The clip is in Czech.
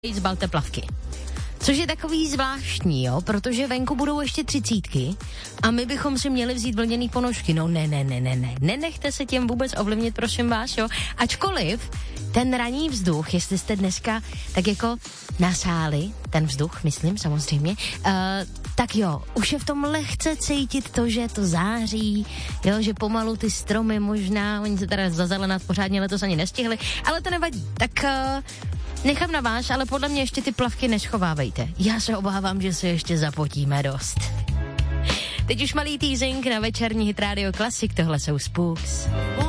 zbalte plavky. Což je takový zvláštní, jo, protože venku budou ještě 30 a my bychom si měli vzít vlněný ponožky. No ne. Nenechte se tím vůbec ovlivnit, prosím vás, jo. Ačkoliv ten ranní vzduch, jestli jste dneska tak jako nasáli, ten vzduch, myslím, samozřejmě, tak jo, už je v tom lehce cítit to, že to září, jo, že pomalu ty stromy možná, oni se teda zazelenat pořádně letos ani nestihli, ale to nevadí. Tak nechám na vás, ale podle mě ještě ty plavky neschovávejte. Já se obávám, že se ještě zapotíme dost. Teď už malý teasing na večerní Hit Radio Classic, tohle jsou Spooks.